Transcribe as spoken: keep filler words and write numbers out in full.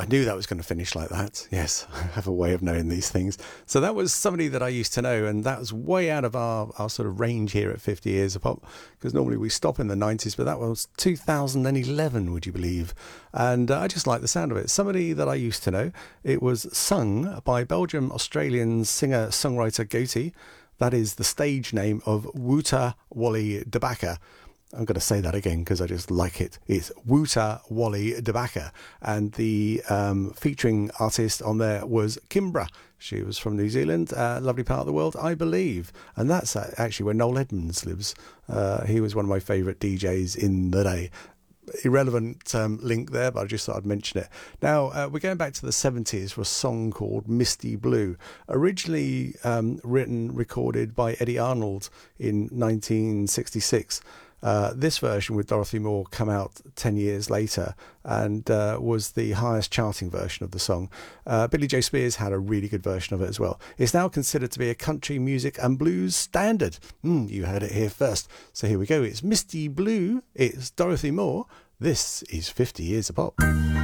knew that was going to finish like that. Yes, I have a way of knowing these things. So that was somebody that I used to know, and that was way out of our, our sort of range here at fifty Years of Pop, because normally we stop in the nineties, but that was two thousand eleven, would you believe? And uh, I just like the sound of it. Somebody that I used to know. It was sung by Belgium-Australian singer-songwriter Goti. That is the stage name of Wouter Wally de Backer. I'm going to say that again because I just like it. It's Wouter Wally de Backer. And the um, featuring artist on there was Kimbra. She was from New Zealand, uh, lovely part of the world, I believe. And that's actually where Noel Edmonds lives. Uh, he was one of my favourite D Js in the day. Irrelevant um, link there, but I just thought I'd mention it. Now, uh, we're going back to the seventies for a song called Misty Blue, originally um, written, recorded by Eddie Arnold in nineteen sixty-six. Uh, this version with Dorothy Moore come out ten years later and uh, was the highest charting version of the song. Uh, Billy Joe Spears had a really good version of it as well. It's now considered to be a country music and blues standard. Mm, you heard it here first. So here we go. It's Misty Blue. It's Dorothy Moore. This is fifty Years of Pop.